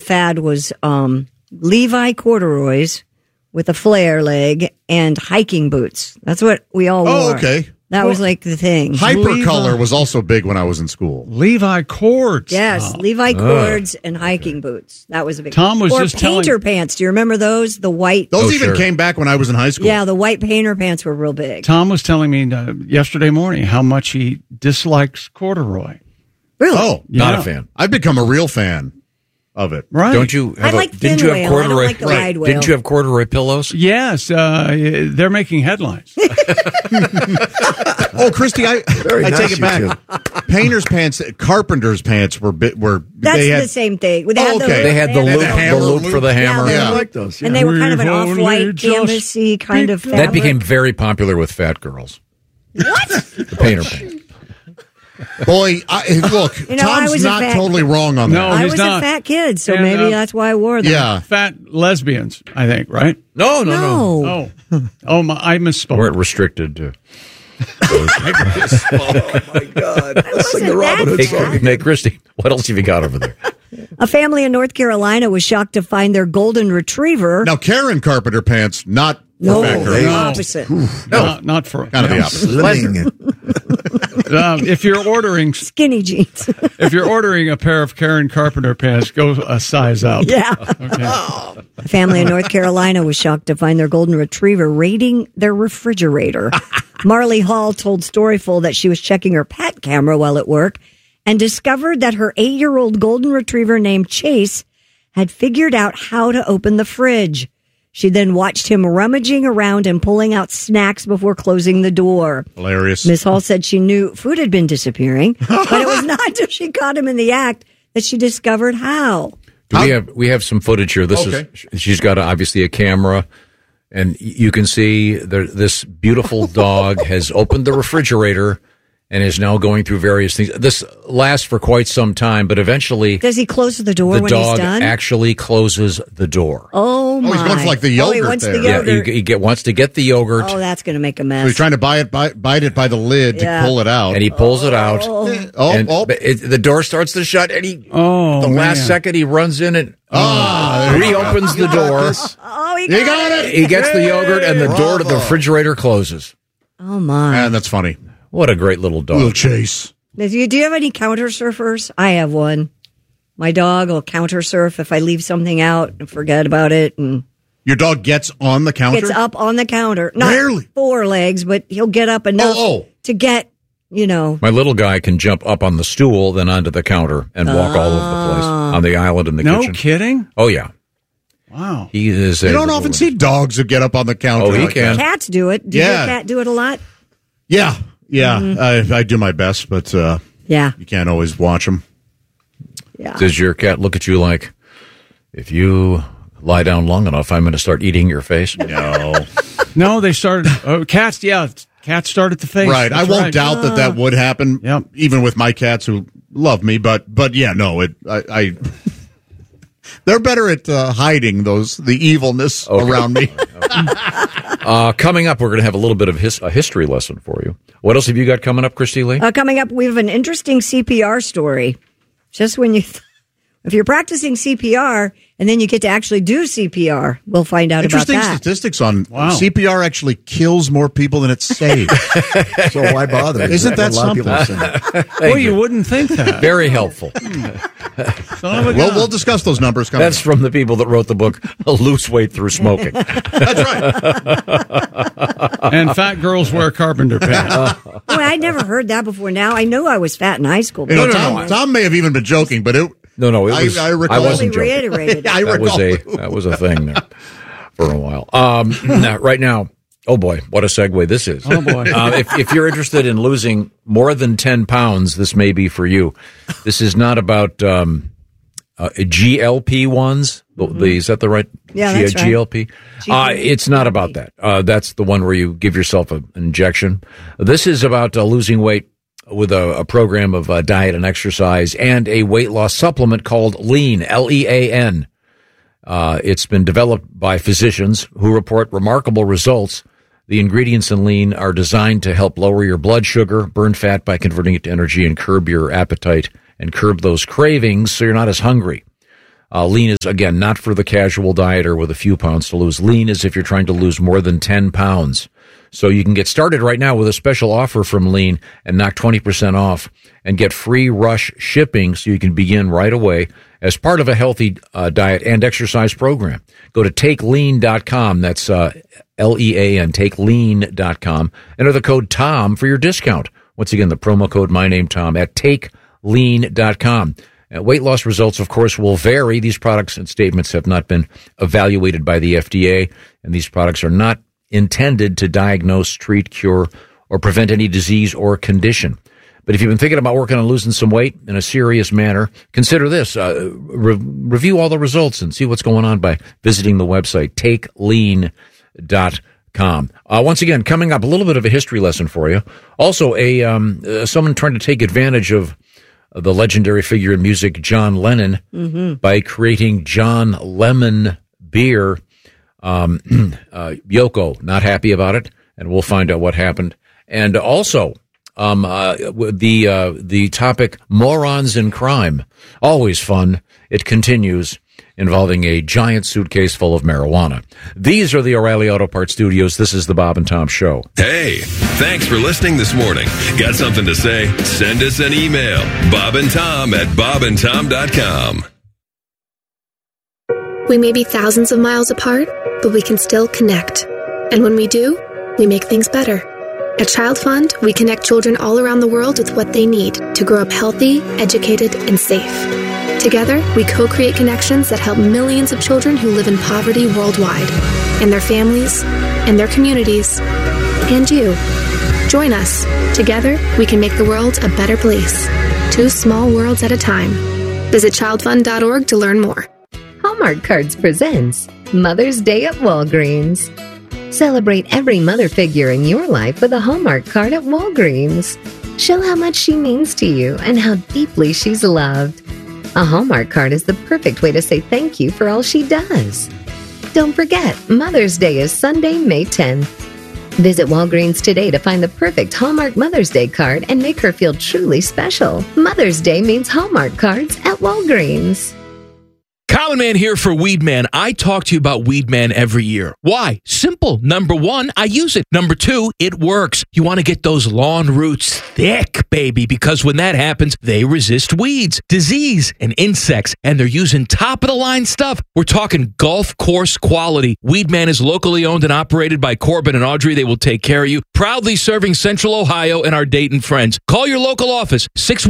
fad was Levi corduroys with a flare leg and hiking boots. That's what we all wore. Oh, okay. That was like the thing. Hypercolor was also big when I was in school. Levi cords. Yes, Levi cords and hiking boots. That was a big. Tom was or just painter pants. Do you remember those? The white. Those even came back when I was in high school. Yeah, the white painter pants were real big. Tom was telling me yesterday morning how much he dislikes corduroy. Really? Oh, not a fan. I've become a real fan of it. Right? Don't you? I like thin whale. I don't like the wide whale. Didn't you have corduroy pillows? Yes, they're making headlines. Oh, Christy, I take it back. Painter's pants, carpenter's pants were. That's they had, the same thing. They had the loop for the hammer. Yeah, I like those. Yeah. And they were kind of an off-white, canvasy kind of fabric. That became very popular with fat girls. What? The painter pants. Boy, look, Tom's not totally wrong on that. No, I he's was not. a fat kid, so And, maybe that's why I wore them. Yeah. Fat lesbians, I think, right? No. No. Oh, I misspoke. Weren't restricted to. Oh, my God. That's like the Robin Hood song. Hey, Christy, what else have you got over there? A family in North Carolina was shocked to find their golden retriever. Now, Karen Carpenter pants, not No, fat girls. the opposite. Not for Kind of the opposite. if you're ordering Skinny jeans. if you're ordering a pair of Karen Carpenter pants, go a size up. Yeah. Okay. A family in North Carolina was shocked to find their golden retriever raiding their refrigerator. Marley Hall told Storyful that she was checking her pet camera while at work and discovered that her 8-year-old golden retriever named Chase had figured out how to open the fridge. She then watched him rummaging around and pulling out snacks before closing the door. Hilarious. Miss Hall said she knew food had been disappearing, but it was not until she caught him in the act that she discovered how. We have some footage here. She's got obviously a camera, and you can see this beautiful dog has opened the refrigerator and is now going through various things. This lasts for quite some time, but eventually... Does he close the door when he's done? The dog actually closes the door. Oh, my. Oh, he's going for like the yogurt he wants there. the yogurt. Yeah, he wants to get the yogurt. Oh, that's going to make a mess. So he's trying to bite it by the lid to pull it out. And he pulls it out. The door starts to shut, and last second he runs in and reopens the door. He got it. He gets the yogurt, and the door to the refrigerator closes. Oh, my. Man, that's funny. What a great little dog. Little Chase. Do you have any counter surfers? I have one. My dog will counter surf if I leave something out and forget about it. And your dog gets on the counter? Gets up on the counter. Not Rarely. 4 legs, but he'll get up enough to get, My little guy can jump up on the stool, then onto the counter, and walk all over the place on the island in the kitchen. No kidding? Oh, yeah. Wow. He is. You don't often see dogs who get up on the counter. Oh, he can. Cats do it. Does your cat do it a lot? Yeah. I do my best, but you can't always watch them. Yeah. Does your cat look at you like, if you lie down long enough, I'm going to start eating your face? No, they started. Cats, cats start at the face. Right. That's I won't doubt that would happen, even with my cats who love me. But yeah, no, they're better at hiding the evilness around me. Coming up, we're going to have a little bit of a history lesson for you. What else have you got coming up, Christy Lee? Coming up, we have an interesting CPR story. Just when if you're practicing CPR and then you get to actually do CPR, we'll find out about that. Interesting statistics on CPR actually kills more people than it saves. So why bother? Isn't that something? Well, you wouldn't think that. Very helpful. Well, we'll discuss those numbers coming That's up. from the people that wrote the book, Lose Weight Through Smoking. That's right. And fat girls wear carpenter pants. Boy, I never heard that before. Now I know I was fat in high school. Tom may have even been joking, but it was. I recall. I wasn't joking. Reiterated. That was a thing there for a while. Right now, oh boy, what a segue this is. Oh boy. If you're interested in losing more than 10 pounds, this may be for you. This is not about GLP-1s. Is that the right? Yeah, that's right. GLP. It's not about that. That's the one where you give yourself an injection. This is about losing weight with a program of diet and exercise and a weight loss supplement called Lean, Lean. It's been developed by physicians who report remarkable results. The ingredients in Lean are designed to help lower your blood sugar, burn fat by converting it to energy, and curb your appetite and curb those cravings so you're not as hungry. Lean is, again, not for the casual dieter with a few pounds to lose. Lean is if you're trying to lose more than 10 pounds. So you can get started right now with a special offer from Lean and knock 20% off and get free rush shipping so you can begin right away as part of a healthy diet and exercise program. Go to TakeLean.com. That's Lean, TakeLean.com. Enter the code TOM for your discount. Once again, the promo code MyNameTom at TakeLean.com. Weight loss results, of course, will vary. These products and statements have not been evaluated by the FDA, and these products are not intended to diagnose, treat, cure, or prevent any disease or condition. But if you've been thinking about working on losing some weight in a serious manner, consider this. Review all the results and see what's going on by visiting the website, TakeLean.com. Once again, coming up, a little bit of a history lesson for you. Also, someone trying to take advantage of the legendary figure in music, John Lennon, by creating John Lemon beer. Yoko, not happy about it, and we'll find out what happened. And also, the topic, morons in crime. Always fun. It continues, involving a giant suitcase full of marijuana. These are the O'Reilly Auto Parts Studios. This is the Bob and Tom Show. Hey, thanks for listening this morning. Got something to say? Send us an email. bobandtom@bobandtom.com. We may be thousands of miles apart, but we can still connect. And when we do, we make things better. At Child Fund, we connect children all around the world with what they need to grow up healthy, educated, and safe. Together, we co-create connections that help millions of children who live in poverty worldwide, and their families, and their communities, and you. Join us. Together, we can make the world a better place. 2 small worlds at a time. Visit childfund.org to learn more. Hallmark Cards presents Mother's Day at Walgreens. Celebrate every mother figure in your life with a Hallmark card at Walgreens. Show how much she means to you and how deeply she's loved. A Hallmark card is the perfect way to say thank you for all she does. Don't forget, Mother's Day is Sunday, May 10th. Visit Walgreens today to find the perfect Hallmark Mother's Day card and make her feel truly special. Mother's Day means Hallmark cards at Walgreens. Common Man here for Weed Man. I talk to you about Weed Man every year. Why? Simple. Number 1, I use it. Number 2, it works. You want to get those lawn roots thick, baby, because when that happens, they resist weeds, disease, and insects, and they're using top-of-the-line stuff. We're talking golf course quality. Weed Man is locally owned and operated by Corbin and Audrey. They will take care of you. Proudly serving Central Ohio and our Dayton friends. Call your local office,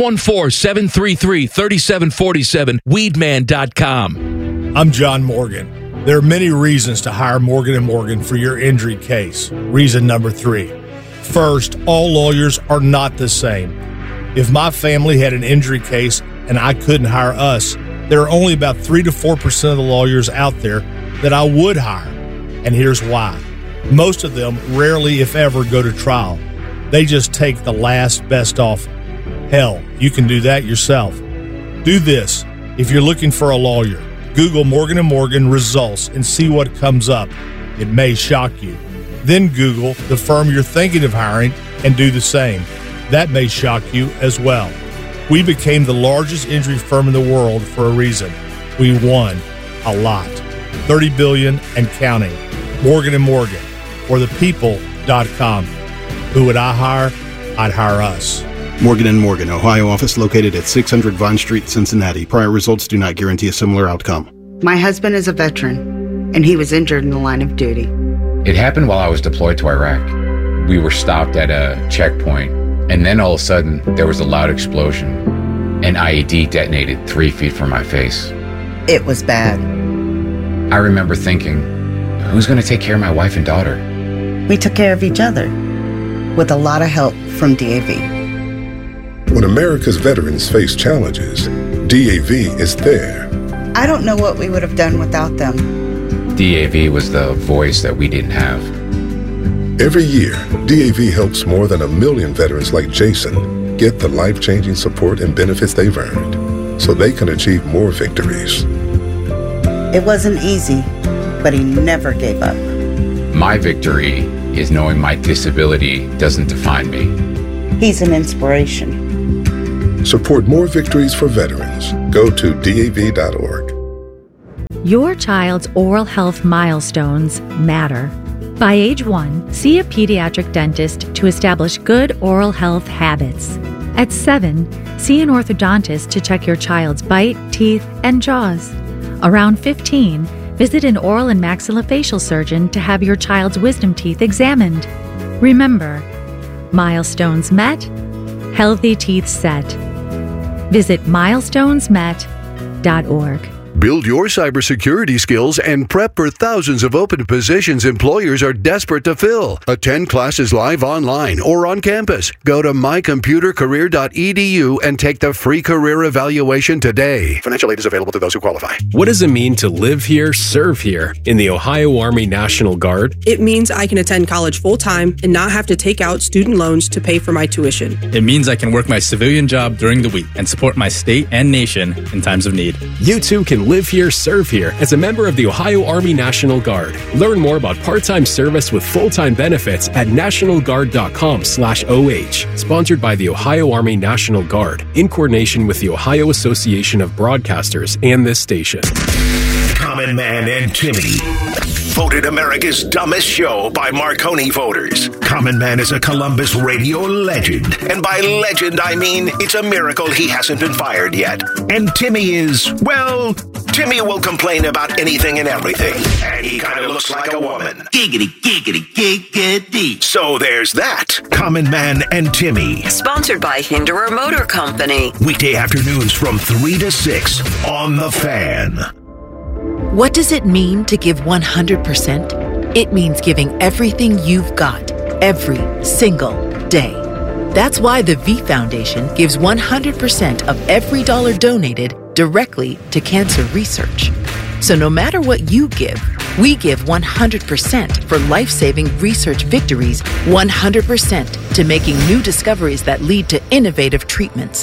614-733-3747, weedman.com. I'm John Morgan. There are many reasons to hire Morgan & Morgan for your injury case. Reason number 3. First, all lawyers are not the same. If my family had an injury case and I couldn't hire us, there are only about 3 to 4% of the lawyers out there that I would hire. And here's why. Most of them rarely, if ever, go to trial. They just take the last best offer. Hell, you can do that yourself. Do this. If you're looking for a lawyer, Google Morgan & Morgan results and see what comes up. It may shock you. Then Google the firm you're thinking of hiring and do the same. That may shock you as well. We became the largest injury firm in the world for a reason. We won a lot. $30 billion and counting. Morgan & Morgan, or thepeople.com. Who would I hire? I'd hire us. Morgan & Morgan, Ohio office located at 600 Vine Street, Cincinnati. Prior results do not guarantee a similar outcome. My husband is a veteran, and he was injured in the line of duty. It happened while I was deployed to Iraq. We were stopped at a checkpoint, and then all of a sudden, there was a loud explosion. An IED detonated 3 feet from my face. It was bad. I remember thinking, who's going to take care of my wife and daughter? We took care of each other, with a lot of help from DAV. When America's veterans face challenges, DAV is there. I don't know what we would have done without them. DAV was the voice that we didn't have. Every year, DAV helps more than 1 million veterans like Jason get the life-changing support and benefits they've earned so they can achieve more victories. It wasn't easy, but he never gave up. My victory is knowing my disability doesn't define me. He's an inspiration. Support more victories for veterans. Go to DAV.org. Your child's oral health milestones matter. By age 1, see a pediatric dentist to establish good oral health habits. At 7, see an orthodontist to check your child's bite, teeth, and jaws. Around 15, visit an oral and maxillofacial surgeon to have your child's wisdom teeth examined. Remember, milestones met, healthy teeth set. Visit milestonesmet.org. Build your cybersecurity skills and prep for thousands of open positions employers are desperate to fill. Attend classes live online or on campus. Go to mycomputercareer.edu and take the free career evaluation today. Financial aid is available to those who qualify. What does it mean to live here, serve here in the Ohio Army National Guard? It means I can attend college full-time and not have to take out student loans to pay for my tuition. It means I can work my civilian job during the week and support my state and nation in times of need. You too can live here, serve here as a member of the Ohio Army National Guard. Learn more about part-time service with full-time benefits at nationalguard.com/OH. Sponsored by the Ohio Army National Guard in coordination with the Ohio Association of Broadcasters and this station. Common Man and Timmy. Voted America's dumbest show by Marconi voters. Common Man is a Columbus radio legend. And by legend, I mean it's a miracle he hasn't been fired yet. And Timmy is, well, Timmy will complain about anything and everything. And he kind of looks like a woman. Giggity, giggity, giggity. So there's that. Common Man and Timmy. Sponsored by Hinderer Motor Company. Weekday afternoons from 3 to 6 on The Fan. What does it mean to give 100%? It means giving everything you've got, every single day. That's why the V Foundation gives 100% of every dollar donated directly to cancer research. So no matter what you give, we give 100% for life-saving research victories, 100% to making new discoveries that lead to innovative treatments,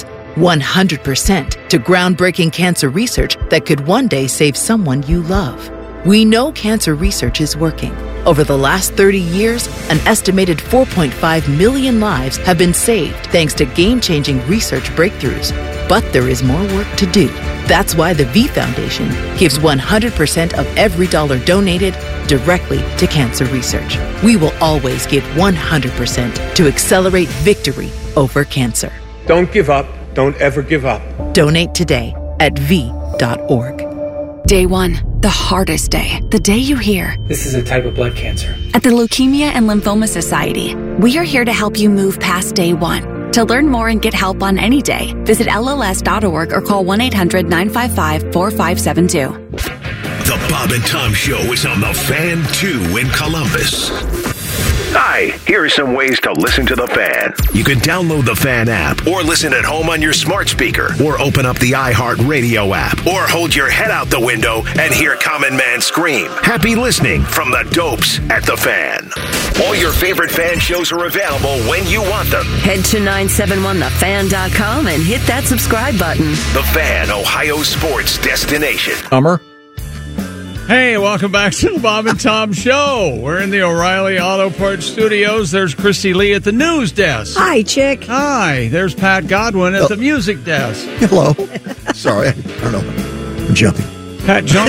100% to groundbreaking cancer research that could one day save someone you love. We know cancer research is working. Over the last 30 years, an estimated 4.5 million lives have been saved thanks to game-changing research breakthroughs. But there is more work to do. That's why the V Foundation gives 100% of every dollar donated directly to cancer research. We will always give 100% to accelerate victory over cancer. Don't give up. Don't ever give up. Donate today at v.org. Day 1, the hardest day. The day you hear, "This is a type of blood cancer." At the Leukemia and Lymphoma Society, we are here to help you move past day 1. To learn more and get help on any day, visit LLS.org or call 1-800-955-4572. The Bob and Tom Show is on The Fan 2 in Columbus. Hi, here are some ways to listen to The Fan. You can download the Fan app or listen at home on your smart speaker or open up the iHeartRadio app or hold your head out the window and hear Common Man scream. Happy listening from the dopes at The Fan. All your favorite Fan shows are available when you want them. Head to 971thefan.com and hit that subscribe button. The Fan, Ohio sports destination. Hummer. Hey, welcome back to the Bob and Tom Show. We're in the O'Reilly Auto Parts Studios. There's Christy Lee at the news desk. Hi, chick. Hi. There's Pat Godwin at the music desk. Hello. Sorry, I don't know. I'm jumping. Pat jumped.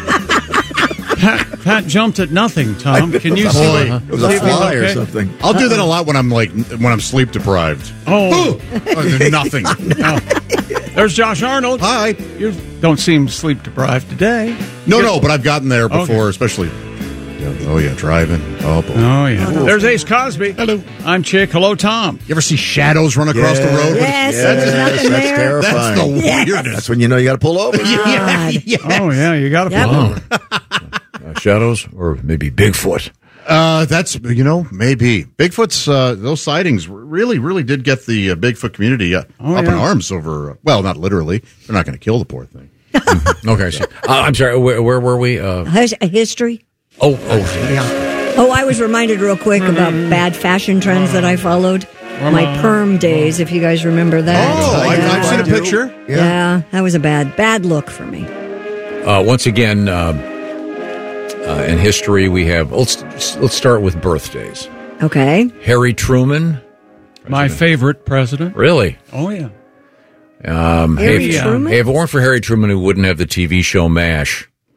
Pat jumped at nothing, Tom. Can you see? It was a fly or something. I'll do that a lot when I'm sleep deprived. Oh, nothing. Oh. There's Josh Arnold. Hi. You don't seem sleep deprived today. No, but I've gotten there before, especially. Driving. Oh, boy. Oh, yeah. There's Ace Cosby. Hello. I'm Chick. Hello, Tom. You ever see shadows run across the road? Yes, that's terrifying. That's the weirdest. That's when you know you got to pull over. Yes. Oh, yeah, you got to pull over. Shadows or maybe Bigfoot. That's, maybe. Bigfoot's, those sightings really did get the Bigfoot community up in arms over, well, not literally. They're not going to kill the poor thing. Okay. So, I'm sorry, where were we? History. Oh. Oh, I was reminded real quick about bad fashion trends that I followed. My perm days, if you guys remember that. Oh, I've seen a picture. Yeah, that was a bad look for me. Once again, in history, we have. Let's start with birthdays. Okay. Harry Truman, my favorite president. Really? Oh yeah. Harry Truman. Hey, if it weren't for Harry Truman, who wouldn't have the TV show MASH.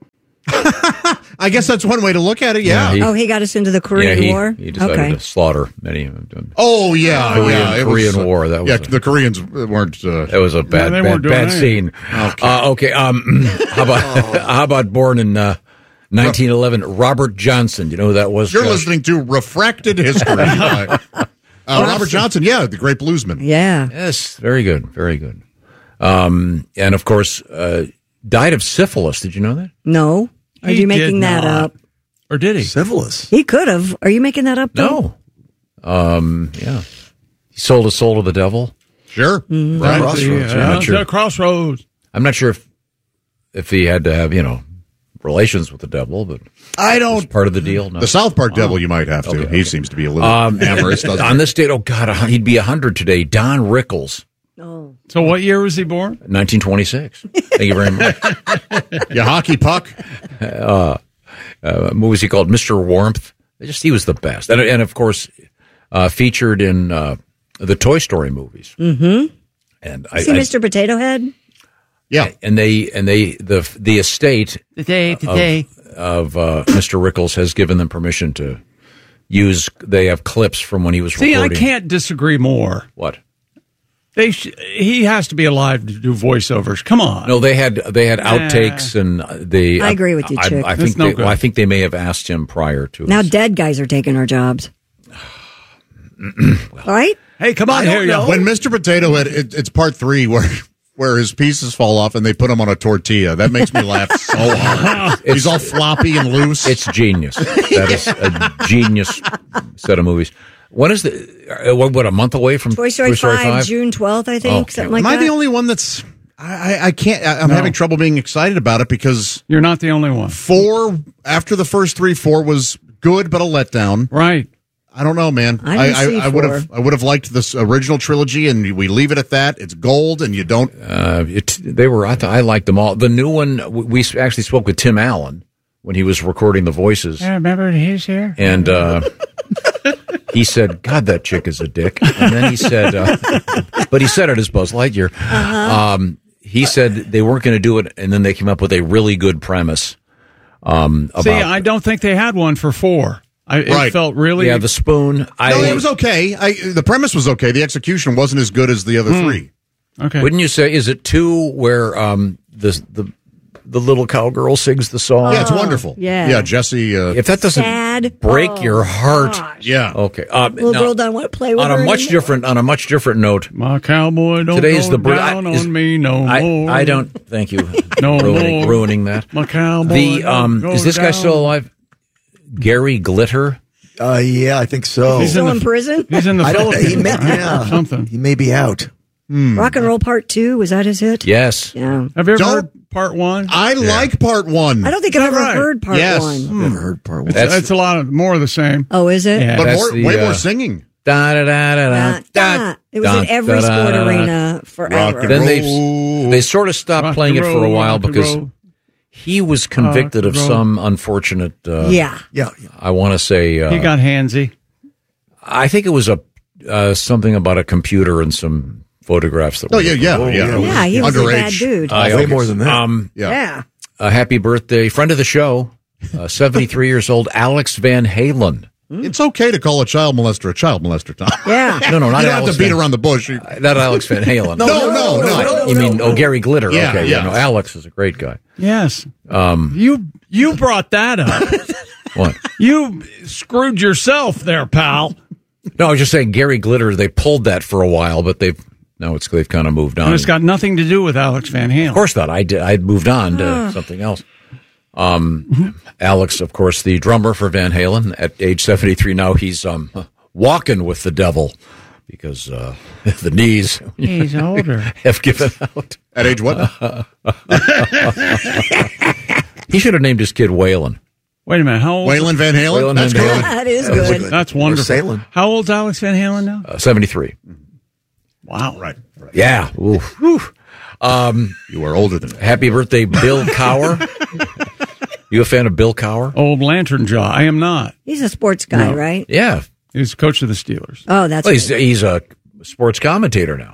I guess that's one way to look at it. Yeah. He got us into the Korean War. He decided to slaughter many of them. Oh yeah, Korean War. That was the Koreans weren't. That was a bad scene. Okay. How about born in 1911, Robert Johnson? You know who that was? You're listening to Refracted History. Robert Johnson, the great bluesman. Yeah. Yes, very good, very good. And of course, died of syphilis. Did you know that? No. Are you making that up? Or did he? Syphilis. He could have. Are you making that up? No. Yeah. He sold his soul to the devil. Sure. Mm-hmm. Right. Crossroads. I'm not sure. Crossroads. I'm not sure if he had to have, relations with the devil, but I don't. Part of the deal. No. The South Park devil, you might have to. He seems to be a little amorous. Doesn't on this date, he'd be 100 today. Don Rickles. Oh. So what year was he born? 1926. Thank you very much. Your hockey puck. What was he called? Mr. Warmth. He was the best, and of course, featured in the Toy Story movies. Mm-hmm. And Mr. Potato Head. Yeah, and the estate of Mr. Rickles has given them permission to use. They have clips from when he was recording. I can't disagree more. What? He has to be alive to do voiceovers. Come on. No, they had outtakes and they. I agree with you, Chick. I think they may have asked him prior to. Now dead guys are taking our jobs. Right? Hey, come on here. When Mr. Potato Head, it's part 3 where his pieces fall off and they put him on a tortilla. That makes me laugh so hard. He's all floppy and loose. It's genius. That is a genius set of movies. When is a month away from Toy Story 5, June 12th, I think, something like that. Am I the only one that's... I can't... I'm having trouble being excited about it because... You're not the only one. 4, after the first 3, 4 was good, but a letdown. Right. I don't know, man. I would have liked this original trilogy, and we leave it at that. It's gold, and you don't. I liked them all. The new one, we actually spoke with Tim Allen when he was recording the voices. Yeah, remember he's here, and he said, "God, that chick is a dick." And then he said, but he said it as Buzz Lightyear. He said they weren't going to do it, and then they came up with a really good premise. I don't think they had one for 4. It felt really... Yeah, the spoon. It was okay. The premise was okay. The execution wasn't as good as the other 3. Okay. Wouldn't you say, is it 2 where the little cowgirl sings the song? Yeah, it's wonderful. Yeah, Jesse... if that doesn't break your heart... Gosh. Yeah. Okay. Little girl doesn't want to play with on a much different note. My cowboy don't today's go the down on me no more. I don't... Thank you. more. Ruining that. My cowboy don't go is this guy down. still alive? Gary Glitter? Yeah, I think so. He's still in prison? He's in the Philippines. Something. He may be out. Rock and Roll Part 2, was that his hit? Yes. Yeah. Have you ever heard Part 1? I like Part 1. I don't think I've ever heard Part 1. I've never heard Part 1. It's a lot more of the same. Oh, is it? Yeah. But way more singing. It was in every sport arena forever. Then they sort of stopped playing it for a while because he was convicted of some unfortunate. I want to say he got handsy. I think it was something about a computer and some photographs. That yeah. He was underage. a bad dude. Way more than that. Yeah. Happy birthday, friend of the show, 73 years old, Alex Van Halen. It's okay to call a child molester, Tom. Yeah. No, not you don't Alex have to beat around the bush. Not Alex Van Halen. No. You mean Gary Glitter? Yeah, okay, yeah. No, Alex is a great guy. Yes. You brought that up. What? You screwed yourself there, pal. No, I was just saying Gary Glitter. They pulled that for a while, but they've kind of moved on. And it's got nothing to do with Alex Van Halen. Of course not. I'd moved on to something else. Alex, of course, the drummer for Van Halen, at age 73 now, he's walking with the devil because the knees he's older have given out. At age what? He should have named his kid Waylon. Wait a minute. How old? Waylon Van Halen? Waylon That's Van good. Halen. That is good. That's wonderful. How old's Alex Van Halen now? 73. Wow. Right. Yeah. Oof. You are older than me. Happy birthday, Bill Cower. You a fan of Bill Cower? Old Lantern Jaw. I am not. He's a sports guy, right? Yeah. He's coach of the Steelers. Oh, that's he's a sports commentator now.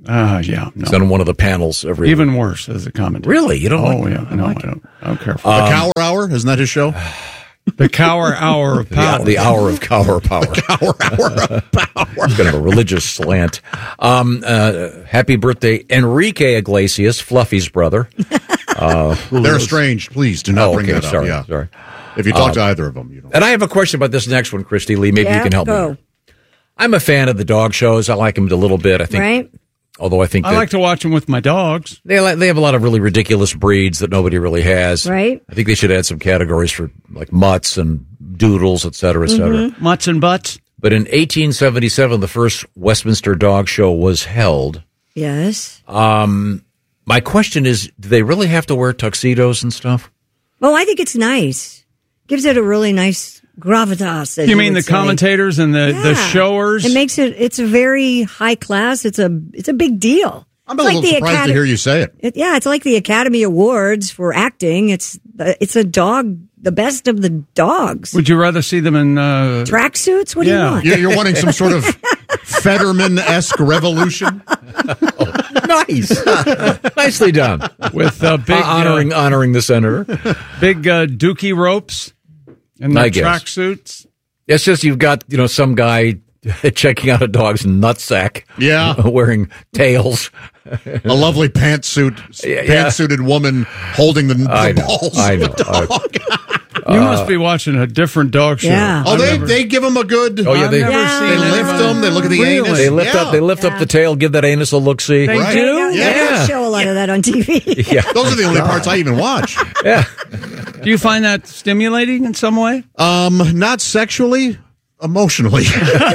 Yeah. No. He's on one of the panels every Even worse as a commentator. Really? You don't Oh, like yeah. that? No, I don't care for The Cower Hour? Isn't that his show? The Cower Hour of Power. The hour of Cower Power. Cower Hour of Power. It's kind of a religious slant. Happy birthday, Enrique Iglesias, Fluffy's brother. They're estranged. Please do not bring that up. Sorry, Yeah. sorry. If you talk to either of them, you don't. And I have a question about this next one, Christy Lee. Maybe you can help me. I'm a fan of the dog shows. I like them a little bit. I think, right? Although I think I like to watch them with my dogs. They have a lot of really ridiculous breeds that nobody really has. Right. I think they should add some categories for like mutts and doodles, et cetera, et cetera. Mm-hmm. Mutts and butts. But in 1877, the first Westminster Dog Show was held. Yes. My question is, do they really have to wear tuxedos and stuff? Well, I think it's nice. Gives it a really nice gravitas. as You mean the would say. commentators and the showers? It makes it's a very high class. It's a big deal. I'm a little surprised to hear you say it. It's like the Academy Awards for acting. It's a dog, the best of the dogs. Would you rather see them in tracksuits? What do you want? You're wanting some sort of Fetterman-esque revolution? Nice. Nicely done. With big honoring the senator. Big dookie ropes and I the guess. tracksuits. It's just you've got, some guy checking out a dog's nutsack. Yeah. Wearing tails. A lovely pantsuited woman holding the balls. I know. Of the dog. You must be watching a different dog show. Yeah. Oh, they give them a good. Oh, yeah, they seen lift them. They look at the anus. They lift up the tail, give that anus a look-see. They Right. do? They don't show a lot of that on TV. Yeah. Those are the only parts I even watch. Yeah. Do you find that stimulating in some way? Not sexually, emotionally.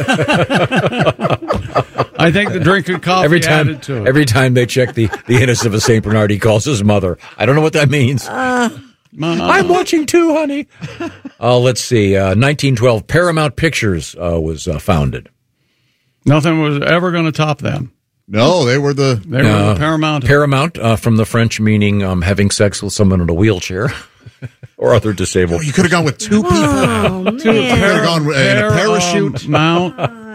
I think the drink of coffee added to it. Every time they check the anus of a St. Bernard, he calls his mother. I don't know what that means. I'm watching too, honey. Let's see. 1912, Paramount Pictures was founded. Nothing was ever going to top them. No, they were the Paramount. Paramount, from the French, meaning having sex with someone in a wheelchair or other disabled. Oh, you could have gone with two people. Oh, You could have gone in a parachute. Mount.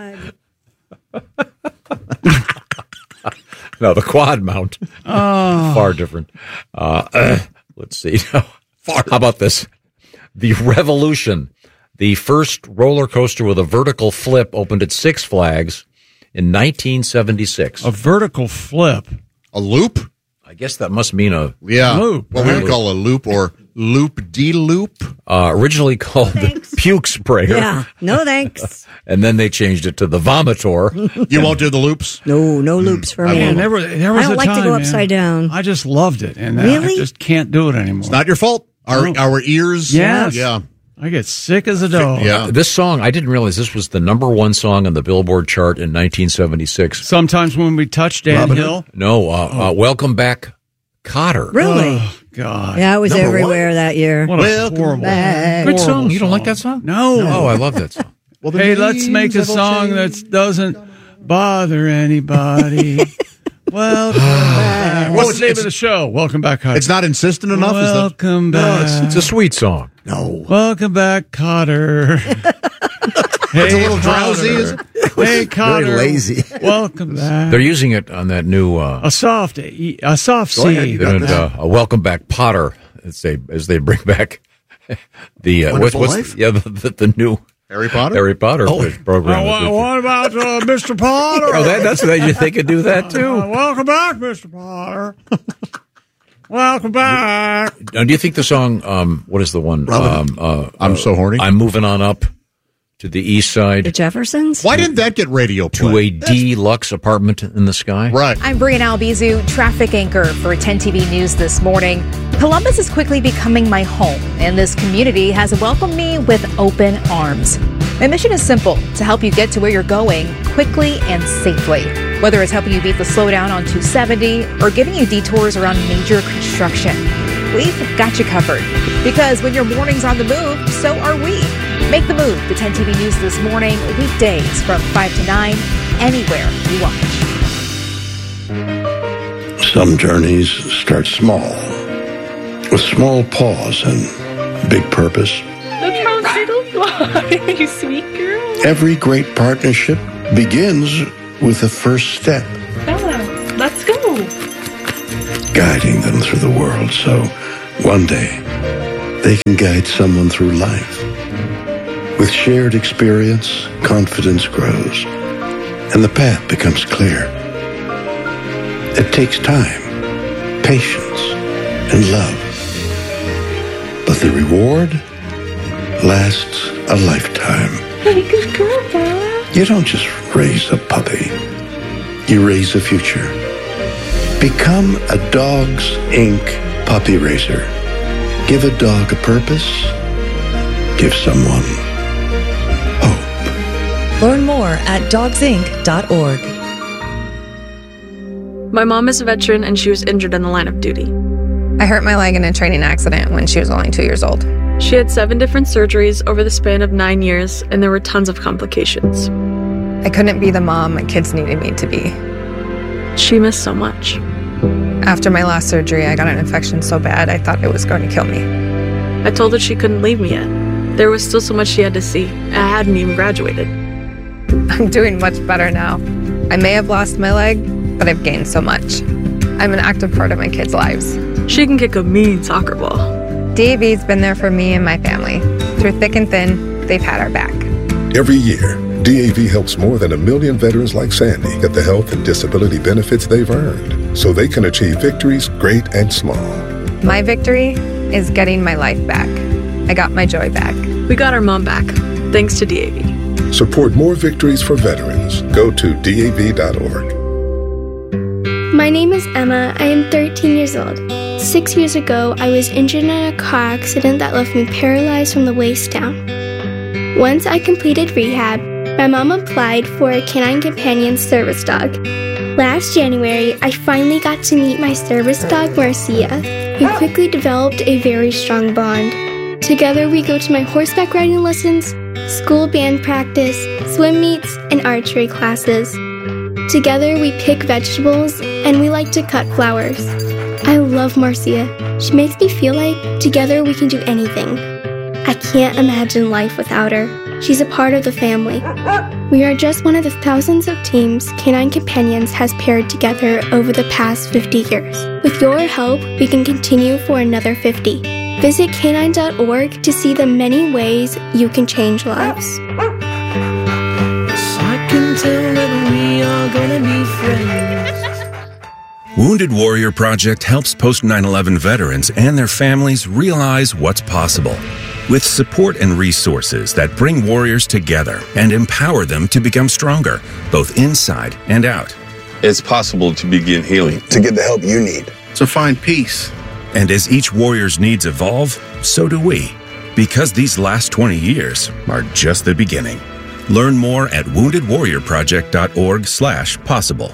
No, the quad mount. Far different. Let's see. How about this? The Revolution, the first roller coaster with a vertical flip, opened at Six Flags in 1976. A vertical flip. A loop? I guess that must mean a loop. What we would call a loop or loop-de-loop. Originally called the puke sprayer. Yeah. No thanks. And then they changed it to the vomitor. You won't do the loops? No loops for me. Man, there was I don't a like time, to go man, upside down. I just loved it. And I Really? just can't do it anymore. It's not your fault. Our ears. Yes. Yeah. I get sick as a dog. Yeah. This song, I didn't realize this was the number one song on the Billboard chart in 1976. Sometimes when we touch Dan Hill. No, Welcome Back, Cotter. Really? Oh, God. Yeah, it was Number everywhere that year. What a horrible, Good song. You don't like that song? No. Oh, I love that song. Well, the Hey, let's make a names have all song changed. that doesn't bother anybody. Welcome back. What's the name of the show? Welcome back, Cotter. It's not insistent enough. Is that? Welcome back. It's a sweet song. No. Welcome back, Cotter. Hey, It's a little drowsy, is it? Hey, Cotter. Very lazy. Welcome back. They're using it on that new A soft C. Welcome Back, Potter, as they bring back the Wonderful Life? the new Harry Potter? Harry Potter program. What about Mr. Potter? Oh, that's what you think could do that too. Welcome back, Mr. Potter. Welcome back. Now, do you think the song? What is the one? I'm so horny. I'm moving on up to the east side The Jeffersons? Why didn't that get radio to play? a deluxe apartment in the sky. Right. I'm Brianna Albizu, traffic anchor for 10 TV News this morning. Columbus is quickly becoming my home, and this community has welcomed me with open arms. My mission is simple, to help you get to where you're going quickly and safely. Whether it's helping you beat the slowdown on 270 or giving you detours around major construction, we've got you covered. Because when your morning's on the move, so are we. Make the move to 10 TV News this morning, weekdays from 5 to 9, anywhere you watch. Some journeys start small, with small pause and big purpose. Look how little you are, you sweet girl. Every great partnership begins with the first step. Bella. guiding them through the world so one day they can guide someone through life. With shared experience, confidence grows, and the path becomes clear. It takes time, patience, and love. But the reward lasts a lifetime. Hey, good girl, Bella. You don't just raise a puppy. You raise a future. Become a Dogs Inc. puppy raiser. Give a dog a purpose. Give someone hope. Learn more at dogsinc.org. My mom is a veteran and she was injured in the line of duty. I hurt my leg in a training accident when she was only 2 years old. She had 7 different surgeries over the span of 9 years, and there were tons of complications. I couldn't be the mom my kids needed me to be. She missed so much. After my last surgery, I got an infection so bad I thought it was going to kill me. I told her she couldn't leave me yet. There was still so much she had to see. I hadn't even graduated. I'm doing much better now. I may have lost my leg, but I've gained so much. I'm an active part of my kids' lives. She can kick a mean soccer ball. DAV's been there for me and my family. Through thick and thin, they've had our back. Every year, DAV helps more than 1 million veterans like Sandy get the health and disability benefits they've earned so they can achieve victories great and small. My victory is getting my life back. I got my joy back. We got our mom back, thanks to DAV. Support more victories for veterans. Go to DAV.org. My name is Emma. I am 13 years old. 6 years ago, I was injured in a car accident that left me paralyzed from the waist down. Once I completed rehab, my mom applied for a Canine Companion service dog. Last January, I finally got to meet my service dog, Marcia, who quickly developed a very strong bond. Together, we go to my horseback riding lessons, school band practice, swim meets, and archery classes. Together, we pick vegetables, and we like to cut flowers. I love Marcia. She makes me feel like together we can do anything. I can't imagine life without her. She's a part of the family. We are just one of the thousands of teams Canine Companions has paired together over the past 50 years. With your help, we can continue for another 50. Visit canine.org to see the many ways you can change lives. I can tell that we are gonna be friends. Wounded Warrior Project helps post 9/11 veterans and their families realize what's possible. With support and resources that bring warriors together and empower them to become stronger, both inside and out. It's possible to begin healing, to get the help you need, to find peace. And as each warrior's needs evolve, so do we. Because these last 20 years are just the beginning. Learn more at woundedwarriorproject.org/possible.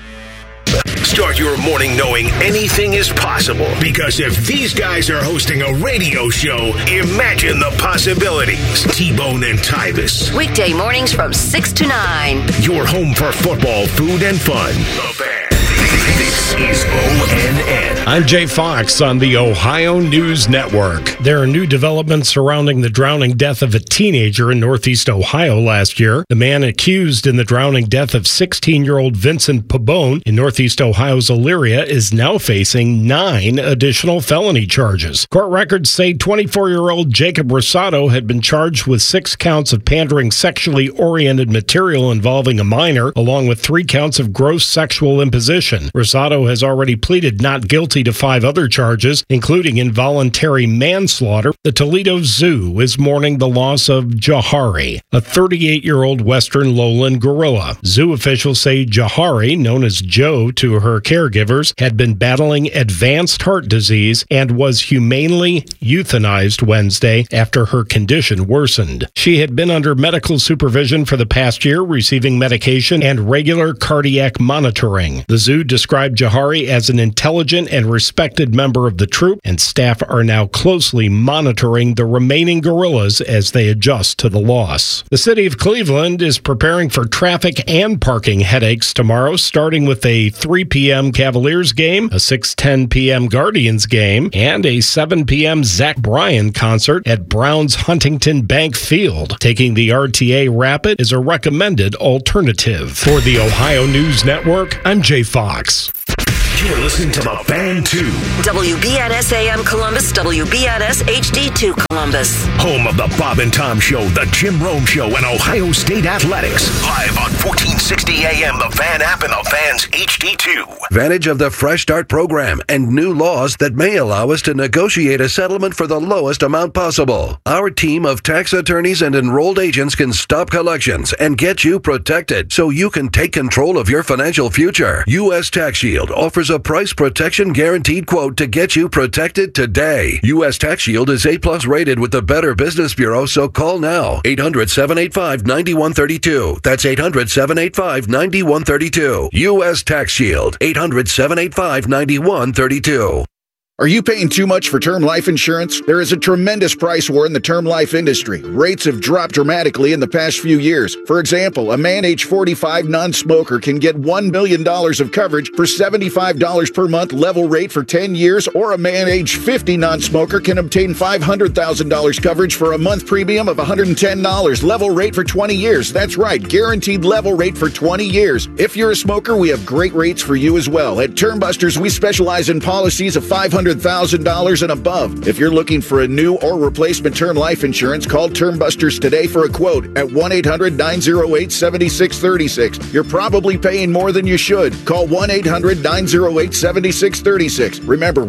Start your morning knowing anything is possible. Because if these guys are hosting a radio show, imagine the possibilities. T-Bone and Tyvis. Weekday mornings from 6 to 9. Your home for football, food, and fun. The Fan. This is ONN. I'm Jay Fox on the Ohio News Network. There are new developments surrounding the drowning death of a teenager in Northeast Ohio last year. The man accused in the drowning death of 16-year-old Vincent Pabon in Northeast Ohio's Elyria is now facing 9 additional felony charges. Court records say 24-year-old Jacob Rosado had been charged with 6 counts of pandering sexually oriented material involving a minor, along with 3 counts of gross sexual imposition. Rosado has already pleaded not guilty to 5 other charges, including involuntary manslaughter. The Toledo Zoo is mourning the loss of Jahari, a 38-year-old western lowland gorilla. Zoo officials say Jahari, known as Joe to her caregivers, had been battling advanced heart disease and was humanely euthanized Wednesday after her condition worsened. She had been under medical supervision for the past year, receiving medication and regular cardiac monitoring. The zoo described Jahari as an intelligent and respected member of the troop, and staff are now closely monitoring the remaining gorillas as they adjust to the loss. The city of Cleveland is preparing for traffic and parking headaches tomorrow, starting with a 3 p.m. Cavaliers game, a 6:10 p.m. Guardians game, and a 7 p.m. Zach Bryan concert at Brown's Huntington Bank Field. Taking the RTA Rapid is a recommended alternative. For the Ohio News Network, I'm Jay Fox. You're listening to The Fan 2. WBNS AM Columbus, WBNS HD2 Columbus. Home of the Bob and Tom Show, the Jim Rome Show, and Ohio State Athletics. Live on 1460 AM, the Fan app, and the Fan's HD2. Advantage of the Fresh Start program and new laws that may allow us to negotiate a settlement for the lowest amount possible. Our team of tax attorneys and enrolled agents can stop collections and get you protected so you can take control of your financial future. U.S. Tax Shield offers a price protection guaranteed quote to get you protected today. U.S. Tax Shield is A+ rated with the Better Business Bureau, so call now. 800-785-9132. That's 800-785-9132. U.S. Tax Shield. 800-785-9132. Are you paying too much for term life insurance? There is a tremendous price war in the term life industry. Rates have dropped dramatically in the past few years. For example, a man age 45 non-smoker can get $1 million of coverage for $75 per month level rate for 10 years, or a man age 50 non-smoker can obtain $500,000 coverage for a month premium of $110 level rate for 20 years. That's right, guaranteed level rate for 20 years. If you're a smoker, we have great rates for you as well. At Termbusters, we specialize in policies of $500,000 and above. If you're looking for a new or replacement term life insurance, call Termbusters today for a quote at 1-800-908-7636. You're probably paying more than you should. Call 1-800-908-7636. Remember,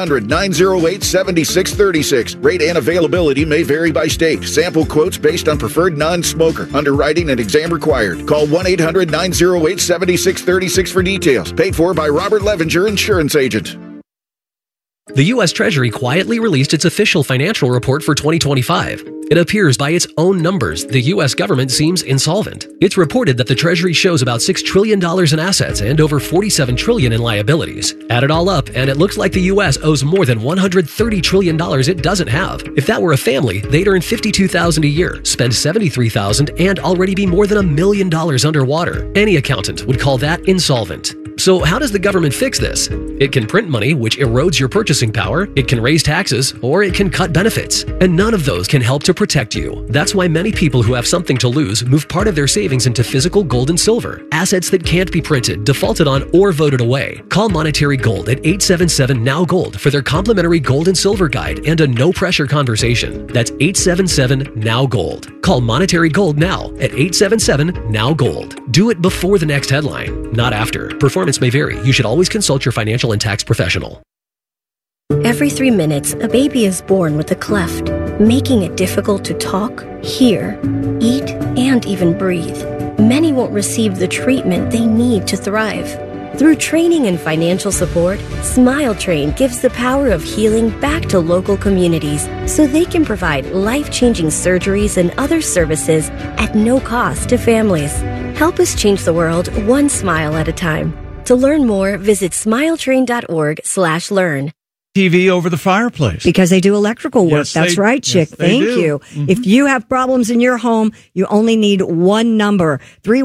1-800-908-7636. Rate and availability may vary by state. Sample quotes based on preferred non-smoker. Underwriting and exam required. Call 1-800-908-7636 for details. Paid for by Robert Levinger, Insurance Agent. The U.S. Treasury quietly released its official financial report for 2025. It appears by its own numbers the U.S. government seems insolvent. It's reported that the Treasury shows about $6 trillion in assets and over $47 trillion in liabilities. Add it all up, and it looks like the U.S. owes more than $130 trillion it doesn't have. If that were a family, they'd earn $52,000 a year, spend $73,000, and already be more than $1 million underwater. Any accountant would call that insolvent. So how does the government fix this? It can print money, which erodes your purchasing power, it can raise taxes, or it can cut benefits. And none of those can help to protect you. That's why many people who have something to lose move part of their savings into physical gold and silver, assets that can't be printed, defaulted on, or voted away. Call Monetary Gold at 877-NOW-GOLD for their complimentary gold and silver guide and a no-pressure conversation. That's 877-NOW-GOLD. Call Monetary Gold now at 877-NOW-GOLD. Do it before the next headline, not after. Performance may vary. You should always consult your financial and tax professional. Every 3 minutes, a baby is born with a cleft, making it difficult to talk, hear, eat, and even breathe. Many won't receive the treatment they need to thrive. Through training and financial support, Smile Train gives the power of healing back to local communities so they can provide life-changing surgeries and other services at no cost to families. Help us change the world one smile at a time. To learn more, visit smiletrain.org/learn. TV over the fireplace. Because they do electrical work. Yes, That's right, Chick. Yes, Thank do. you. Mm-hmm. If you have problems in your home, you only need one number,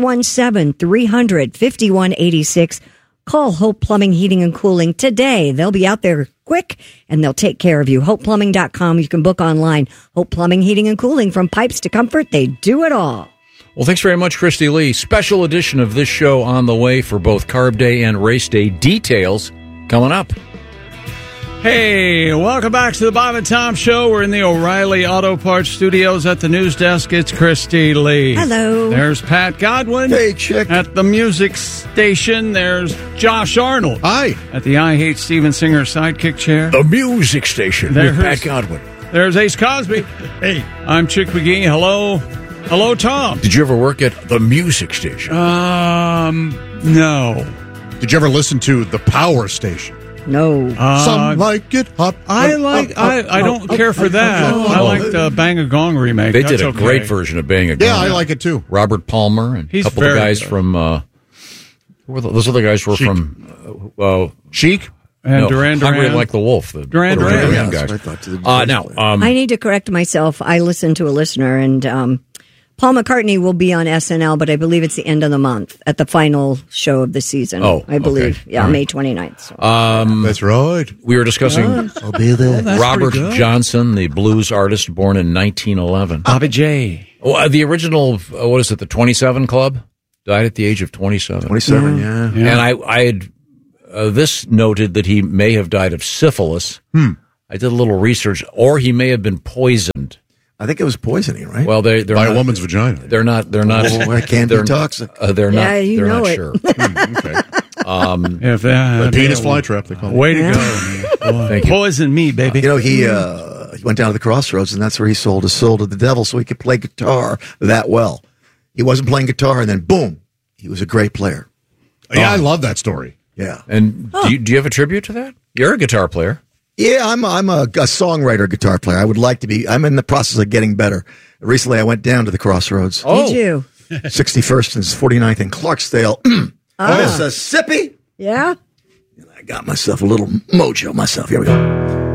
317-300-5186. Call Hope Plumbing, Heating, and Cooling today. They'll be out there quick, and they'll take care of you. HopePlumbing.com. You can book online. Hope Plumbing, Heating, and Cooling. From pipes to comfort, they do it all. Well, thanks very much, Christy Lee. Special edition of this show on the way for both Carb Day and Race Day. Details coming up. Hey, welcome back to the Bob and Tom Show. We're in the O'Reilly Auto Parts Studios at the news desk. It's Christy Lee. Hello. There's Pat Godwin. Hey, Chick. At the music station, there's Josh Arnold. Hi. At the I Hate Steven Singer sidekick chair. The music station with Pat Godwin. There's Ace Cosby. Hey. I'm Chick McGee. Hello. Hello, Tom. Did you ever work at the music station? No. Did you ever listen to the Power Station? No. Some like it hot. I don't care for that. I like the Bang a Gong remake. They did a great version of Bang a Gong. Yeah, I like it too. Robert Palmer and a couple of guys from those other guys were Chic. from Chic and Duran Duran. Hungry Like the Wolf. The Duran Duran guys. Now, I need to correct myself. I listened to a listener, and Paul McCartney will be on SNL, but I believe it's the end of the month at the final show of the season. Oh, I believe. okay. Yeah, Right. May 29th. So. That's right. We were discussing I'll be there. Robert Johnson, the blues artist born in 1911. Bobby J. Oh, the original, what is it, the 27 Club? Died at the age of 27. 27, yeah. And I had this noted that he may have died of syphilis. I did a little research, or he may have been poisoned. I think it was poisoning, right? Well, they're by not, a woman's vagina. They're not. It can be toxic. They're not. Yeah, you they're know not it. sure. Okay. If that, The penis flytrap, they call it. Way to go. Thank you. Poison me, baby. You know, he went down to the crossroads, and that's where he sold his soul to the devil so he could play guitar that well. He wasn't playing guitar, and then boom, he was a great player. Yeah, I love that story. Yeah. And do you have a tribute to that? You're a guitar player. Yeah, I'm a songwriter, guitar player. I would like to be. I'm in the process of getting better. Recently, I went down to the crossroads. Did you? 61st and 49th in Clarksdale, Mississippi. Yeah? I got myself a little mojo myself. Here we go.